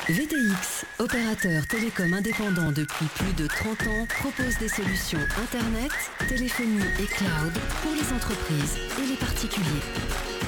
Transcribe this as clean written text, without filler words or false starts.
VTX, opérateur télécom indépendant depuis plus de 30 ans, propose des solutions Internet, téléphonie et cloud pour les entreprises et les particuliers.